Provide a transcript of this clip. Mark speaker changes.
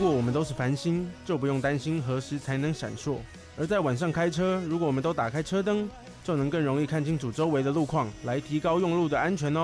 Speaker 1: 果我们都是繁星，就不用担心何时才能闪烁。而在晚上开车，如果我们都打开车灯，就能更容易看清楚周围的路况，来提高用路的安全哦。